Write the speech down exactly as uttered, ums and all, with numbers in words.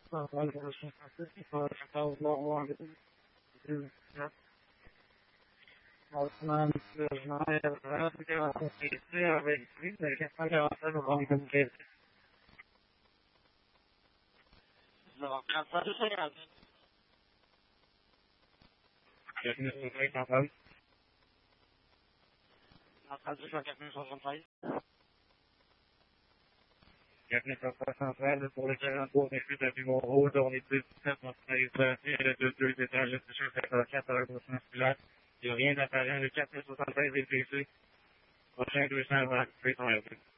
Enfin, moi, je me suis passé, il faut pas vouloir Osman Sırnaya Radyo Atölyesi ve İsviçre Federasyonu Bankası. Zavakatları sorardı. Yakını sorayı kapalı. Nakazı yakını sorayı. Yakını sorarsanız pour les terrains pour les plus d'abîments hauts dans les deux systèmes et les deux deux étages de sur quatre heures de musculaire. Il n'y a rien d'apparent, le quatre cent soixante-treize est blessé. Prochain deux cents vingt,